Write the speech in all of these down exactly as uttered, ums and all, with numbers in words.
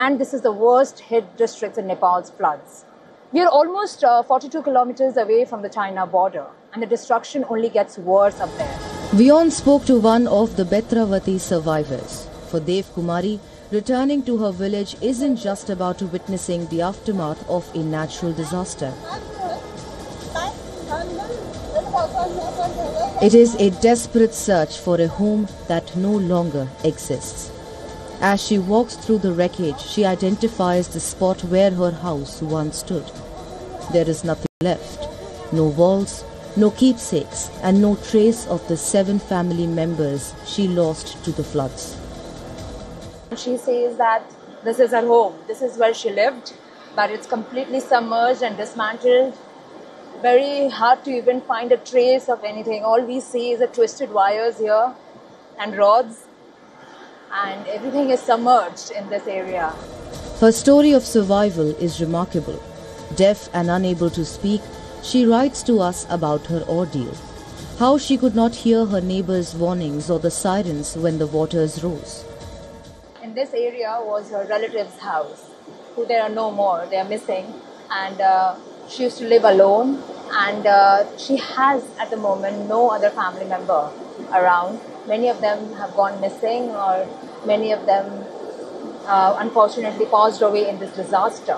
And this is the worst hit district in Nepal's floods. We are almost uh, forty-two kilometers away from the China border, and the destruction only gets worse up there. WION spoke to one of the Betravati survivors. For Dev Kumari, returning to her village isn't just about witnessing the aftermath of a natural disaster. It is a desperate search for a home that no longer exists. As she walks through the wreckage, she identifies the spot where her house once stood. There is nothing left. No walls, no keepsakes, and no trace of the seven family members she lost to the floods. She says that this is her home, this is where she lived, but it's completely submerged and dismantled. Very hard to even find a trace of anything. All we see is the twisted wires here and rods, and everything is submerged in this area. Her story of survival is remarkable. Deaf and unable to speak, she writes to us about her ordeal. How she could not hear her neighbors' warnings or the sirens when the waters rose. In this area was her relative's house, who there are no more, they are missing. And uh, she used to live alone, and uh, she has at the moment no other family member around. Many of them have gone missing, or many of them uh, unfortunately passed away in this disaster.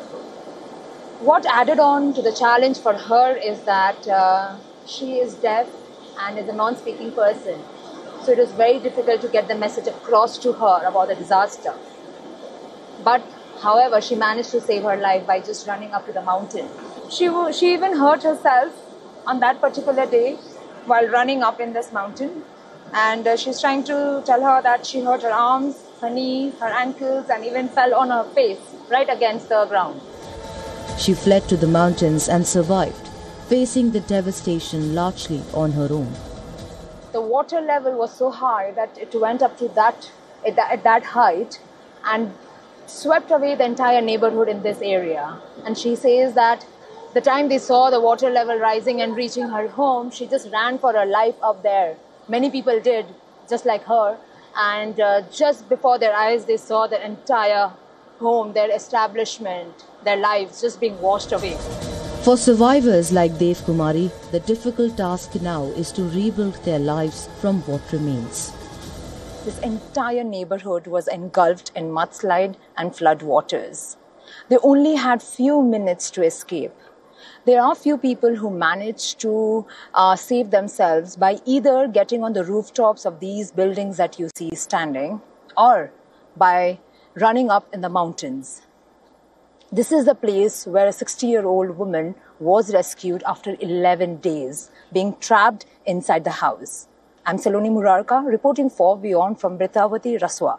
What added on to the challenge for her is that uh, she is deaf and is a non-speaking person. So it is very difficult to get the message across to her about the disaster. But however, she managed to save her life by just running up to the mountain. She, she even hurt herself on that particular day while running up in this mountain. And uh, she's trying to tell her that she hurt her arms, her knees, her ankles, and even fell on her face right against the ground. She fled to the mountains and survived, facing the devastation largely on her own. The water level was so high that it went up to that, at that, at that height and swept away the entire neighborhood in this area. And she says that the time they saw the water level rising and reaching her home, she just ran for her life up there. Many people did, just like her. And uh, just before their eyes, they saw the entire home, their establishment, their lives just being washed away. For survivors like Dev Kumari, the difficult task now is to rebuild their lives from what remains. This entire neighborhood was engulfed in mudslide and flood waters. They only had few minutes to escape. There are few people who managed to uh, save themselves by either getting on the rooftops of these buildings that you see standing, or by running up in the mountains. This is the place where a sixty-year-old woman was rescued after eleven days, being trapped inside the house. I'm Saloni Murarka, reporting for WION from Betravati, Raswa.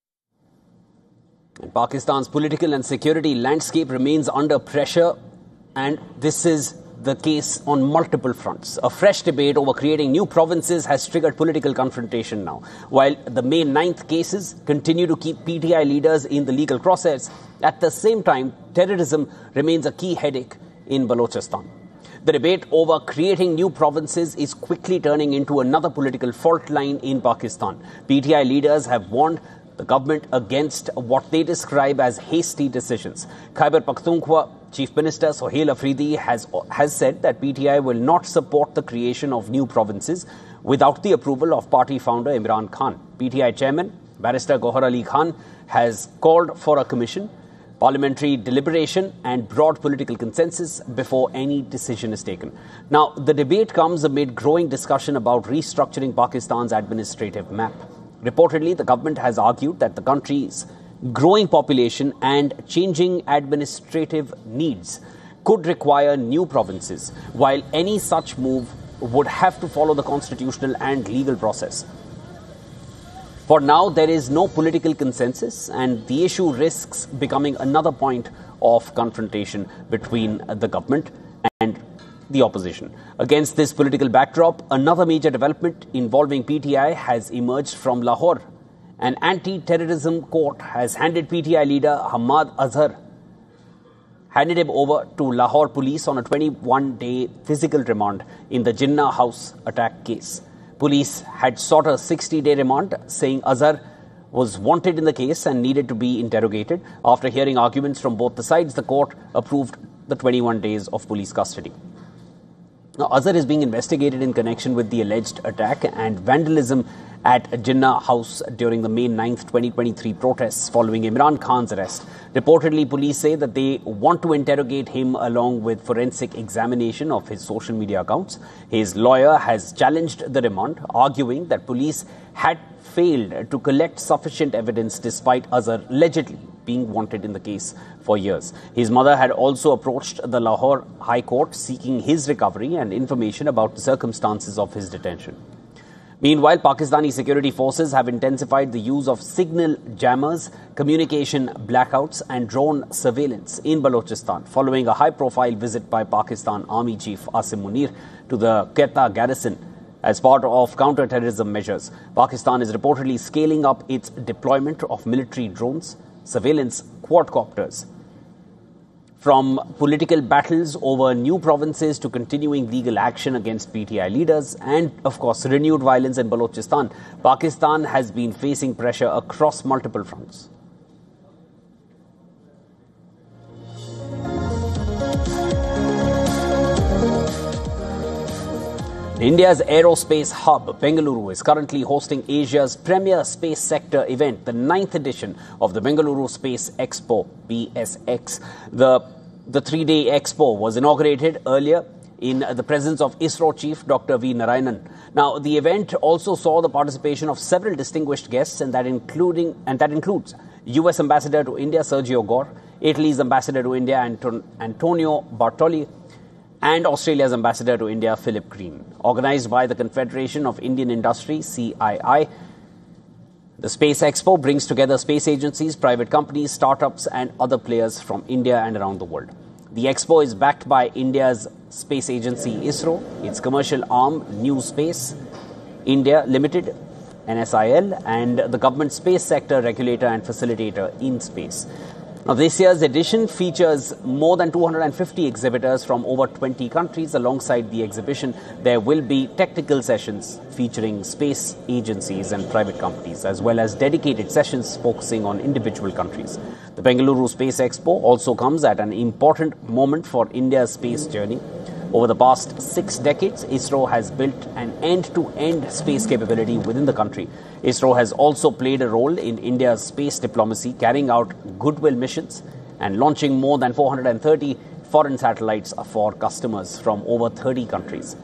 Pakistan's political and security landscape remains under pressure, and this is the case on multiple fronts. A fresh debate over creating new provinces has triggered political confrontation now. While the May ninth cases continue to keep P T I leaders in the legal process, at the same time, terrorism remains a key headache in Balochistan. The debate over creating new provinces is quickly turning into another political fault line in Pakistan. P T I leaders have warned the government against what they describe as hasty decisions. Khyber Pakhtunkhwa Chief Minister Sohail Afridi has, has said that P T I will not support the creation of new provinces without the approval of party founder Imran Khan. P T I Chairman Barrister Gohar Ali Khan has called for a commission, parliamentary deliberation and broad political consensus before any decision is taken. Now, the debate comes amid growing discussion about restructuring Pakistan's administrative map. Reportedly, the government has argued that the country's growing population and changing administrative needs could require new provinces, while any such move would have to follow the constitutional and legal process. For now, there is no political consensus, and the issue risks becoming another point of confrontation between the government and the opposition. Against this political backdrop, another major development involving P T I has emerged from Lahore. An anti-terrorism court has handed P T I leader Hamad Azhar, handed him over to Lahore police on a twenty-one day physical remand in the Jinnah House attack case. Police had sought a sixty day remand, saying Azhar was wanted in the case and needed to be interrogated. After hearing arguments from both the sides, the court approved the twenty-one days of police custody. Now, Azhar is being investigated in connection with the alleged attack and vandalism at Jinnah House during the May ninth, twenty twenty-three protests following Imran Khan's arrest. Reportedly, police say that they want to interrogate him along with forensic examination of his social media accounts. His lawyer has challenged the remand, arguing that police had failed to collect sufficient evidence despite Azhar allegedly being wanted in the case for years. His mother had also approached the Lahore High Court seeking his recovery and information about the circumstances of his detention. Meanwhile, Pakistani security forces have intensified the use of signal jammers, communication blackouts and drone surveillance in Balochistan following a high-profile visit by Pakistan Army Chief Asim Munir to the Quetta garrison as part of counter-terrorism measures. Pakistan is reportedly scaling up its deployment of military drones, surveillance quadcopters. From political battles over new provinces to continuing legal action against P T I leaders and, of course, renewed violence in Balochistan, Pakistan has been facing pressure across multiple fronts. India's aerospace hub, Bengaluru, is currently hosting Asia's premier space sector event, the ninth edition of the Bengaluru Space Expo, B S X. The, the three-day expo was inaugurated earlier in the presence of ISRO chief Doctor V. Narayanan. Now, the event also saw the participation of several distinguished guests, and that including and that includes U S Ambassador to India Sergio Gore, Italy's Ambassador to India Anton, Antonio Bartoli, and Australia's Ambassador to India, Philip Green. Organized by the Confederation of Indian Industry, C I I, the Space Expo brings together space agencies, private companies, startups, and other players from India and around the world. The expo is backed by India's space agency, ISRO, its commercial arm, New Space India Limited, N S I L, and the government space sector regulator and facilitator, InSpace. Now, this year's edition features more than two hundred fifty exhibitors from over twenty countries. Alongside the exhibition, there will be technical sessions featuring space agencies and private companies, as well as dedicated sessions focusing on individual countries. The Bengaluru Space Expo also comes at an important moment for India's space journey. Over the past six decades, ISRO has built an end-to-end space capability within the country. ISRO has also played a role in India's space diplomacy, carrying out goodwill missions and launching more than four hundred thirty foreign satellites for customers from over thirty countries.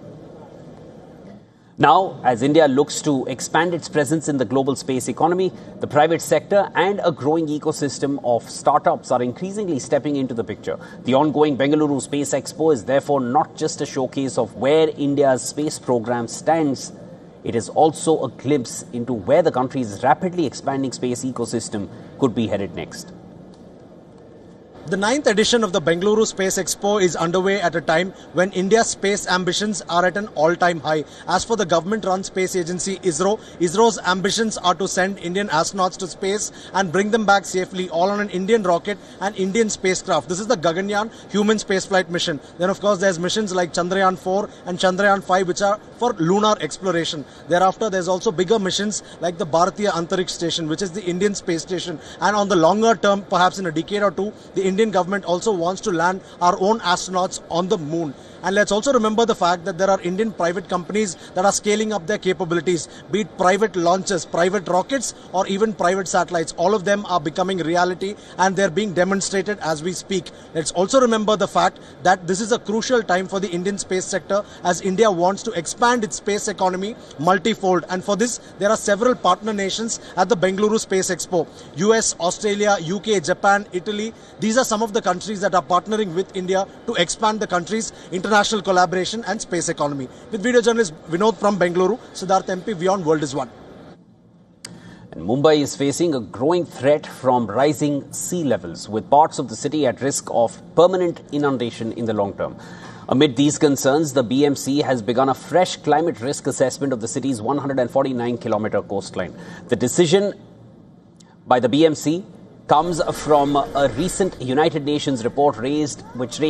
Now, as India looks to expand its presence in the global space economy, the private sector and a growing ecosystem of startups are increasingly stepping into the picture. The ongoing Bengaluru Space Expo is therefore not just a showcase of where India's space program stands. It is also a glimpse into where the country's rapidly expanding space ecosystem could be headed next. The ninth edition of the Bengaluru Space Expo is underway at a time when India's space ambitions are at an all-time high. As for the government-run space agency ISRO, ISRO's ambitions are to send Indian astronauts to space and bring them back safely, all on an Indian rocket and Indian spacecraft. This is the Gaganyaan human spaceflight mission. Then, of course, there's missions like Chandrayaan four and Chandrayaan five, which are for lunar exploration. Thereafter, there's also bigger missions like the Bharatiya Antariksh Station, which is the Indian space station. And on the longer term, perhaps in a decade or two, the Indian Indian government also wants to land our own astronauts on the moon. And let's also remember the fact that there are Indian private companies that are scaling up their capabilities, be it private launches, private rockets, or even private satellites. All of them are becoming reality and they're being demonstrated as we speak. Let's also remember the fact that this is a crucial time for the Indian space sector as India wants to expand its space economy multifold. And for this, there are several partner nations at the Bengaluru Space Expo. U S, Australia, U K, Japan, Italy. These are some of the countries that are partnering with India to expand the country's international collaboration and space economy. With video journalist Vinod from Bengaluru, Siddharth M P, Beyond World is One. And Mumbai is facing a growing threat from rising sea levels, with parts of the city at risk of permanent inundation in the long term. Amid these concerns, the B M C has begun a fresh climate risk assessment of the city's one hundred forty-nine kilometer coastline. The decision by the B M C comes from a recent United Nations report raised, which raised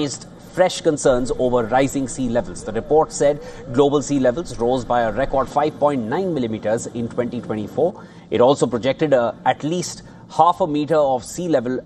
fresh concerns over rising sea levels. The report said global sea levels rose by a record five point nine millimeters in twenty twenty-four. It also projected a, at least half a meter of sea level